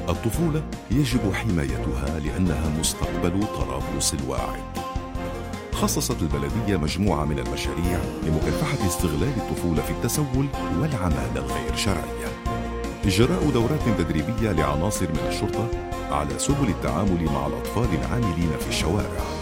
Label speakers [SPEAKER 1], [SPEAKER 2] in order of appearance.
[SPEAKER 1] الطفولة يجب حمايتها لأنها مستقبل طرابلس الواعد. خصصت البلدية مجموعة من المشاريع لمكافحة استغلال الطفولة في التسول والعمالة الغير شرعية. إجراء دورات تدريبية لعناصر من الشرطة على سبل التعامل مع الأطفال العاملين في الشوارع.